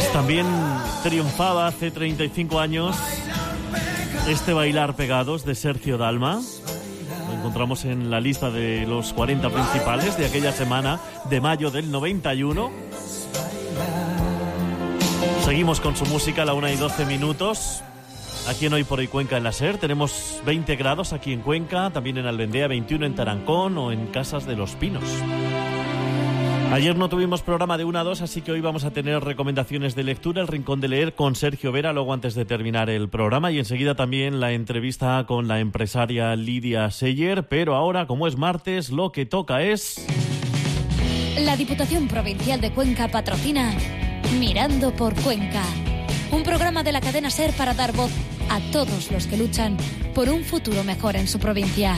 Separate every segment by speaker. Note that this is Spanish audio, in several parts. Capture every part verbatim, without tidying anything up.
Speaker 1: Pues también triunfaba hace treinta y cinco años este Bailar Pegados de Sergio Dalma. Lo encontramos en la lista de los cuarenta principales de aquella semana de mayo del noventa y uno. Seguimos con su música a la una y doce minutos. Aquí en Hoy por Hoy Cuenca en la SER tenemos veinte grados aquí en Cuenca, también en Albendea, veintiuno en Tarancón o en Casas de los Pinos. Ayer no tuvimos programa de una a dos, así que hoy vamos a tener recomendaciones de lectura, el Rincón de Leer con Sergio Vera, luego antes de terminar el programa, y enseguida también la entrevista con la empresaria Lidia Seyer, pero ahora, como es martes, lo que toca es...
Speaker 2: La Diputación Provincial de Cuenca patrocina Mirando por Cuenca, un programa de la cadena SER para dar voz a todos los que luchan por un futuro mejor en su provincia.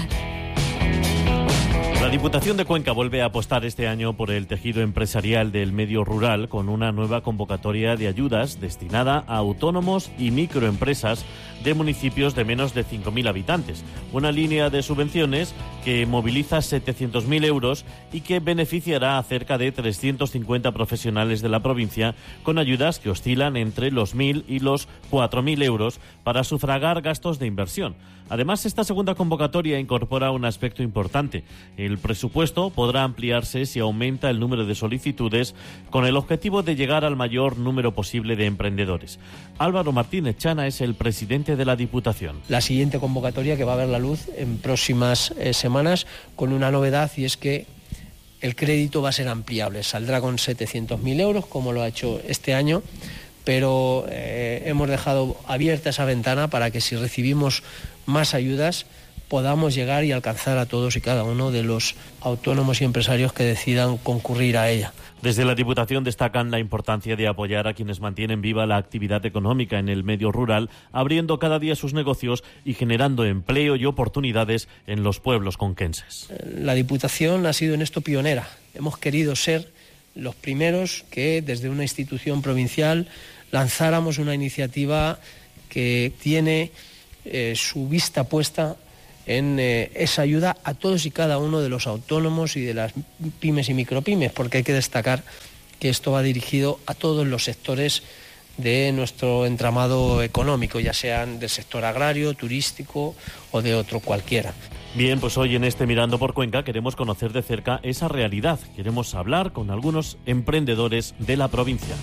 Speaker 1: La Diputación de Cuenca vuelve a apostar este año por el tejido empresarial del medio rural con una nueva convocatoria de ayudas destinada a autónomos y microempresas de municipios de menos de cinco mil habitantes. Una línea de subvenciones que moviliza setecientos mil euros y que beneficiará a cerca de trescientos cincuenta profesionales de la provincia con ayudas que oscilan entre los mil y los cuatro mil euros para sufragar gastos de inversión. Además, esta segunda convocatoria incorpora un aspecto importante. El presupuesto podrá ampliarse si aumenta el número de solicitudes con el objetivo de llegar al mayor número posible de emprendedores. Álvaro Martínez Chana es el presidente de la Diputación.
Speaker 3: La siguiente convocatoria que va a ver la luz en próximas eh, semanas con una novedad, y es que el crédito va a ser ampliable. Saldrá con setecientos mil euros, como lo ha hecho este año, pero eh, hemos dejado abierta esa ventana para que si recibimos más ayudas podamos llegar y alcanzar a todos y cada uno de los autónomos y empresarios que decidan concurrir a ella.
Speaker 1: Desde la Diputación destacan la importancia de apoyar a quienes mantienen viva la actividad económica en el medio rural, abriendo cada día sus negocios y generando empleo y oportunidades en los pueblos conquenses.
Speaker 3: La Diputación ha sido en esto pionera. Hemos querido ser los primeros que desde una institución provincial lanzáramos una iniciativa que tiene eh, su vista puesta en eh, esa ayuda a todos y cada uno de los autónomos y de las pymes y micropymes, porque hay que destacar que esto va dirigido a todos los sectores de nuestro entramado económico, ya sean del sector agrario, turístico o de otro cualquiera.
Speaker 1: Bien, pues hoy en este Mirando por Cuenca queremos conocer de cerca esa realidad. Queremos hablar con algunos emprendedores de la provincia.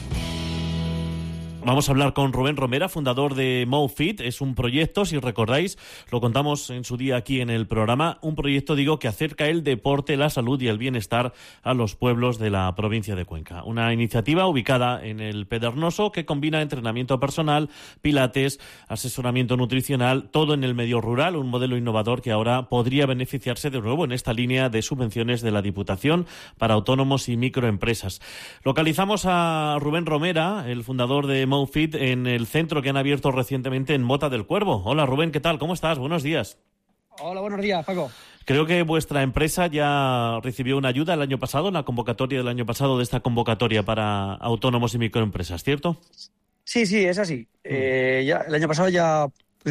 Speaker 1: Vamos a hablar con Rubén Romera, fundador de MowFit. Es un proyecto, si recordáis, lo contamos en su día aquí en el programa, un proyecto, digo, que acerca el deporte, la salud y el bienestar a los pueblos de la provincia de Cuenca. Una iniciativa ubicada en el Pedregoso que combina entrenamiento personal, pilates, asesoramiento nutricional, todo en el medio rural, un modelo innovador que ahora podría beneficiarse de nuevo en esta línea de subvenciones de la Diputación para autónomos y microempresas. Localizamos a Rubén Romera, el fundador de MowFit, en el centro que han abierto recientemente en Mota del Cuervo. Hola Rubén, ¿qué tal? ¿Cómo estás? Buenos días.
Speaker 4: Hola, buenos días, Paco.
Speaker 1: Creo que vuestra empresa ya recibió una ayuda el año pasado, en la convocatoria del año pasado de esta convocatoria para autónomos y microempresas, ¿cierto?
Speaker 4: Sí, sí, es así. Mm. Eh, ya, el año pasado ya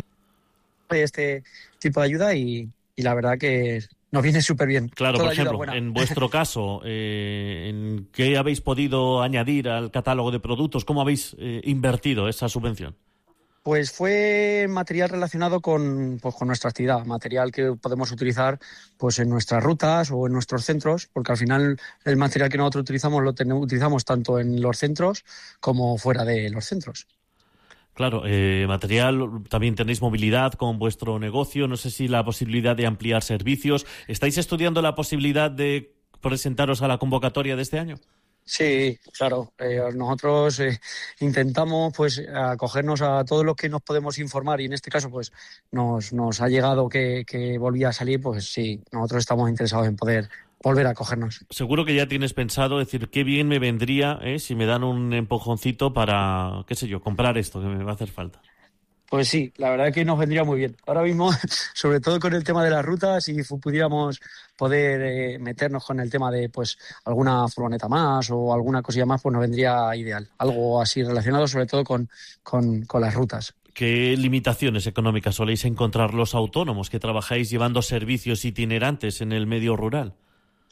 Speaker 4: este tipo de ayuda y, y la verdad que nos viene súper bien.
Speaker 1: Claro, por ejemplo, en vuestro caso, eh, ¿en qué habéis podido añadir al catálogo de productos? ¿Cómo habéis eh, invertido esa subvención?
Speaker 4: Pues fue material relacionado con, pues, con nuestra actividad, material que podemos utilizar pues en nuestras rutas o en nuestros centros, porque al final el material que nosotros utilizamos lo tenemos, utilizamos tanto en los centros como fuera de los centros.
Speaker 1: Claro, eh, material, también tenéis movilidad con vuestro negocio, no sé si la posibilidad de ampliar servicios. ¿Estáis estudiando la posibilidad de presentaros a la convocatoria de este año?
Speaker 4: Sí, claro. Eh, nosotros eh, intentamos pues acogernos a todo lo que nos podemos informar y en este caso pues nos, nos ha llegado que, que volvía a salir, pues sí, nosotros estamos interesados en poder volver a cogernos.
Speaker 1: Seguro que ya tienes pensado decir qué bien me vendría eh, si me dan un empujoncito para, qué sé yo, comprar esto que me va a hacer falta.
Speaker 4: Pues sí, la verdad es que nos vendría muy bien. Ahora mismo, sobre todo con el tema de las rutas, si pudiéramos poder eh, meternos con el tema de pues alguna furgoneta más o alguna cosilla más, pues nos vendría ideal. Algo así relacionado sobre todo con, con, con las rutas.
Speaker 1: ¿Qué limitaciones económicas soléis encontrar los autónomos que trabajáis llevando servicios itinerantes en el medio rural?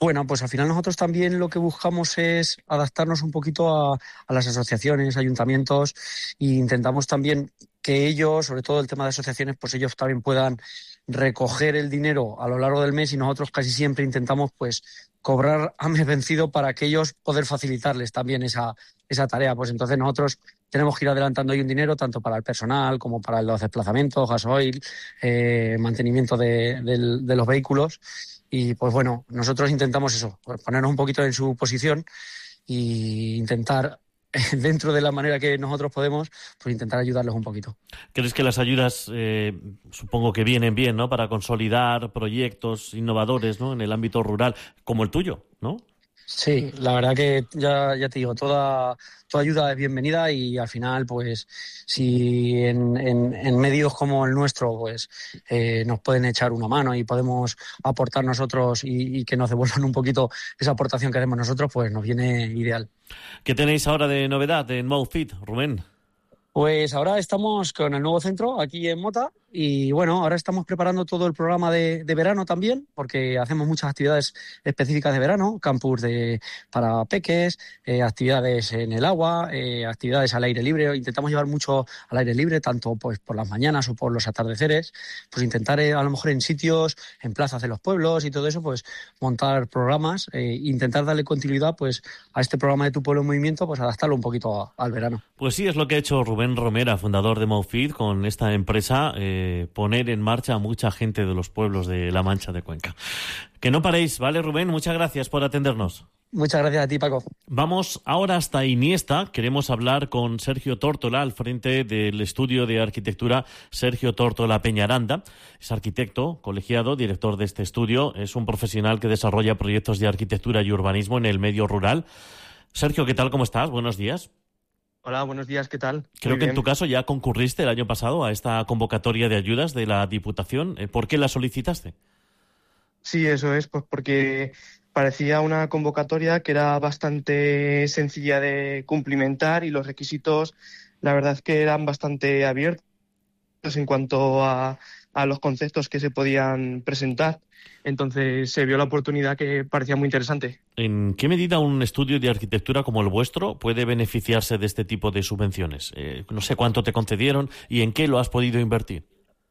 Speaker 4: Bueno, pues al final nosotros también lo que buscamos es adaptarnos un poquito a, a las asociaciones, ayuntamientos, e intentamos también que ellos, sobre todo el tema de asociaciones, pues ellos también puedan recoger el dinero a lo largo del mes, y nosotros casi siempre intentamos pues cobrar a mes vencido para que ellos poder facilitarles también esa, esa tarea. Pues entonces nosotros tenemos que ir adelantando ahí un dinero tanto para el personal como para los desplazamientos, gasoil, eh, mantenimiento de, de, de los vehículos. Y pues bueno, nosotros intentamos eso, pues ponernos un poquito en su posición e intentar, dentro de la manera que nosotros podemos, pues intentar ayudarles un poquito.
Speaker 1: ¿Crees que las ayudas, eh, supongo que vienen bien, ¿no?, para consolidar proyectos innovadores, ¿no?, en el ámbito rural, como el tuyo, ¿no?
Speaker 4: Sí, la verdad que ya, ya te digo, toda, toda ayuda es bienvenida, y al final, pues, si en, en, en medios como el nuestro, pues, eh, nos pueden echar una mano y podemos aportar nosotros y, y que nos devuelvan un poquito esa aportación que hacemos nosotros, pues nos viene ideal.
Speaker 1: ¿Qué tenéis ahora de novedad en Mouthfit, Rubén?
Speaker 4: Pues ahora estamos con el nuevo centro aquí en Mota, y bueno, ahora estamos preparando todo el programa de, de verano también, porque hacemos muchas actividades específicas de verano, campus de, para peques, eh, actividades en el agua, eh, actividades al aire libre. Intentamos llevar mucho al aire libre, tanto pues por las mañanas o por los atardeceres, pues intentar eh, a lo mejor en sitios, en plazas de los pueblos y todo eso, pues montar programas, eh, intentar darle continuidad pues a este programa de Tu Pueblo en Movimiento, pues adaptarlo un poquito a, al verano.
Speaker 1: Pues sí, es lo que ha hecho Rubén Romera, fundador de Mouthfit, con esta empresa, eh, poner en marcha a mucha gente de los pueblos de La Mancha de Cuenca. Que no paréis, ¿vale, Rubén? Muchas gracias por atendernos.
Speaker 4: Muchas gracias a ti, Paco.
Speaker 1: Vamos ahora hasta Iniesta. Queremos hablar con Sergio Tórtola, al frente del estudio de arquitectura Sergio Tórtola Peñaranda. Es arquitecto, colegiado, director de este estudio. Es un profesional que desarrolla proyectos de arquitectura y urbanismo en el medio rural. Sergio, ¿qué tal? ¿Cómo estás? Buenos días.
Speaker 5: Hola, buenos días, ¿qué tal?
Speaker 1: Creo
Speaker 5: Muy
Speaker 1: que
Speaker 5: bien.
Speaker 1: En tu caso ya concurriste el año pasado a esta convocatoria de ayudas de la Diputación. ¿Por qué la solicitaste?
Speaker 5: Sí, eso es, pues porque parecía una convocatoria que era bastante sencilla de cumplimentar, y los requisitos, la verdad es que eran bastante abiertos en cuanto a, a los conceptos que se podían presentar. Entonces se vio la oportunidad, que parecía muy interesante.
Speaker 1: ¿En qué medida un estudio de arquitectura como el vuestro puede beneficiarse de este tipo de subvenciones? Eh, no sé cuánto te concedieron y en qué lo has podido invertir.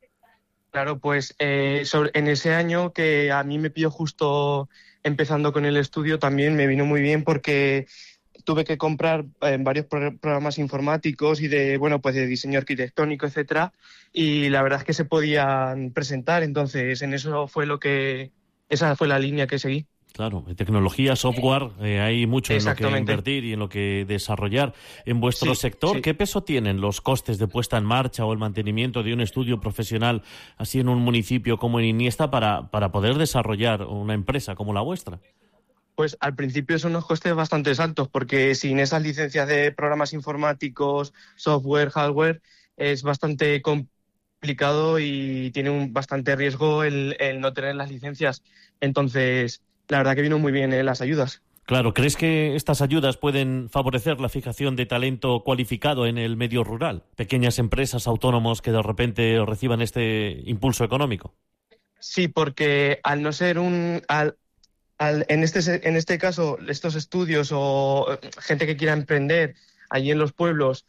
Speaker 5: Claro, pues eh, sobre, en ese año que a mí me pilló justo empezando con el estudio, también me vino muy bien, porque tuve que comprar eh, varios pro- programas informáticos y de, bueno, pues de diseño arquitectónico, etcétera, y la verdad es que se podían presentar. Entonces, en eso fue lo que, esa fue la línea que seguí.
Speaker 1: Claro, en tecnología, software, eh, hay mucho en lo que invertir y en lo que desarrollar. En vuestro
Speaker 5: Sí,
Speaker 1: sector,
Speaker 5: sí.
Speaker 1: ¿qué peso tienen los costes de puesta en marcha o el mantenimiento de un estudio profesional así en un municipio como en Iniesta para, para poder desarrollar una empresa como la vuestra?
Speaker 5: Pues al principio son unos costes bastante altos, porque sin esas licencias de programas informáticos, software, hardware, es bastante complicado y tiene un bastante riesgo el, el no tener las licencias. Entonces, la verdad que vino muy bien eh, las ayudas.
Speaker 1: Claro, ¿crees que estas ayudas pueden favorecer la fijación de talento cualificado en el medio rural? Pequeñas empresas, autónomos que de repente reciban este impulso económico.
Speaker 5: Sí, porque al no ser un... Al, al, en, este, en este caso, estos estudios o gente que quiera emprender allí en los pueblos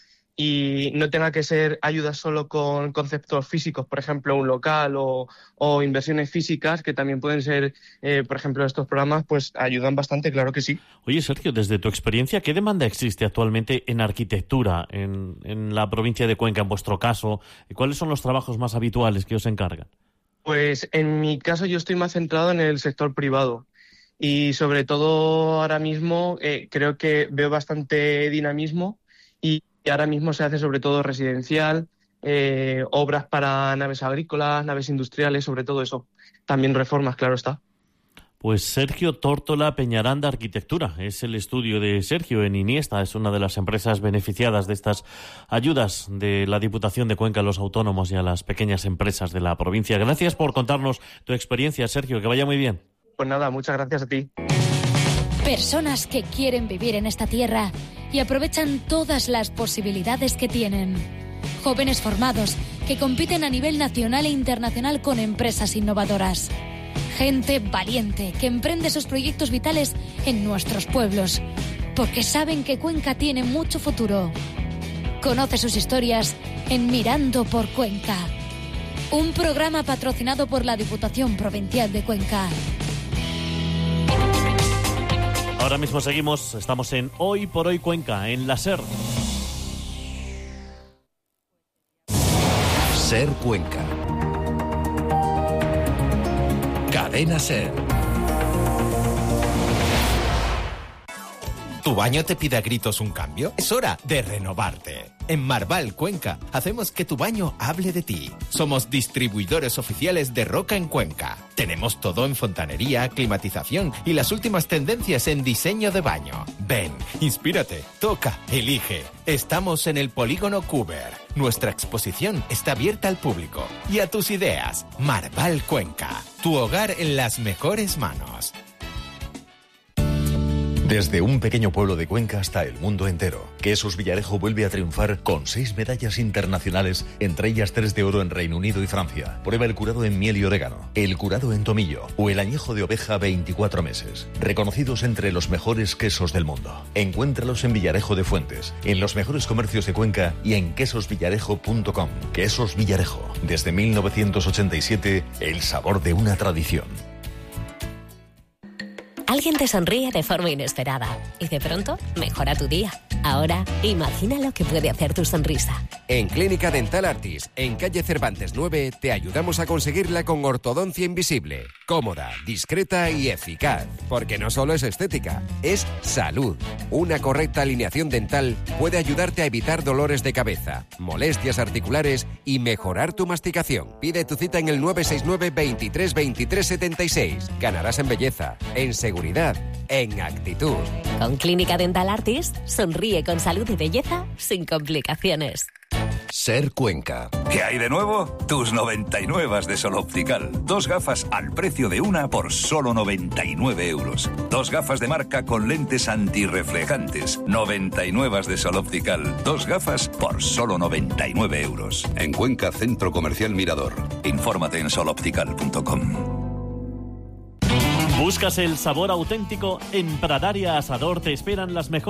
Speaker 5: y no tenga que ser ayudas solo con conceptos físicos, por ejemplo, un local o, o inversiones físicas, que también pueden ser, eh, por ejemplo, estos programas, pues ayudan bastante, claro que sí.
Speaker 1: Oye, Sergio, desde tu experiencia, ¿qué demanda existe actualmente en arquitectura en, en la provincia de Cuenca, en vuestro caso? ¿Cuáles son los trabajos más habituales que os encargan?
Speaker 5: Pues en mi caso yo estoy más centrado en el sector privado. Y sobre todo ahora mismo eh, creo que veo bastante dinamismo, y ahora mismo se hace sobre todo residencial, eh, obras para naves agrícolas, naves industriales, sobre todo eso. También reformas, claro está.
Speaker 1: Pues Sergio Tórtola Peñaranda Arquitectura es el estudio de Sergio en Iniesta, es una de las empresas beneficiadas de estas ayudas de la Diputación de Cuenca a los autónomos y a las pequeñas empresas de la provincia. Gracias por contarnos tu experiencia, Sergio, que vaya muy bien.
Speaker 5: Pues nada, muchas gracias a ti.
Speaker 2: Personas que quieren vivir en esta tierra y aprovechan todas las posibilidades que tienen. Jóvenes formados que compiten a nivel nacional e internacional con empresas innovadoras. Gente valiente que emprende sus proyectos vitales en nuestros pueblos, porque saben que Cuenca tiene mucho futuro. Conoce sus historias en Mirando por Cuenca, un programa patrocinado por la Diputación Provincial de Cuenca.
Speaker 1: Ahora mismo seguimos, estamos en Hoy por Hoy Cuenca, en la SER.
Speaker 6: SER Cuenca. Cadena SER. ¿Tu baño te pide a gritos un cambio? Es hora de renovarte. En Marval Cuenca hacemos que tu baño hable de ti. Somos distribuidores oficiales de Roca en Cuenca. Tenemos todo en fontanería, climatización y las últimas tendencias en diseño de baño. Ven, inspírate, toca, elige. Estamos en el Polígono Cuber. Nuestra exposición está abierta al público y a tus ideas. Marval Cuenca, tu hogar en las mejores manos.
Speaker 7: Desde un pequeño pueblo de Cuenca hasta el mundo entero, Quesos Villarejo vuelve a triunfar con seis medallas internacionales, entre ellas tres de oro en Reino Unido y Francia. Prueba el curado en miel y orégano, el curado en tomillo o el añejo de oveja veinticuatro meses. Reconocidos entre los mejores quesos del mundo. Encuéntralos en Villarejo de Fuentes, en los mejores comercios de Cuenca y en quesos villarejo punto com. Quesos Villarejo, desde mil novecientos ochenta y siete, el sabor de una tradición.
Speaker 8: Alguien te sonríe de forma inesperada y de pronto mejora tu día. Ahora, imagina lo que puede hacer tu sonrisa.
Speaker 9: En Clínica Dental Artis, en calle Cervantes nueve, te ayudamos a conseguirla con ortodoncia invisible. Cómoda, discreta y eficaz. Porque no solo es estética, es salud. Una correcta alineación dental puede ayudarte a evitar dolores de cabeza, molestias articulares y mejorar tu masticación. Pide tu cita en el nueve seis nueve, veintitrés, veintitrés, setenta y seis. Ganarás en belleza, en seguridad, en actitud.
Speaker 8: Con Clínica Dental Artis, sonríe con salud y belleza sin complicaciones.
Speaker 6: SER Cuenca.
Speaker 10: ¿Qué hay de nuevo? Tus noventa y nueve de Sol Optical. Dos gafas al precio de una por solo noventa y nueve euros. Dos gafas de marca con lentes antirreflejantes. noventa y nueve de Sol Optical. Dos gafas por solo noventa y nueve euros. En Cuenca, Centro Comercial Mirador. Infórmate en sol optical punto com.
Speaker 1: ¿Buscas el sabor auténtico? En Pradaria Asador te esperan las mejores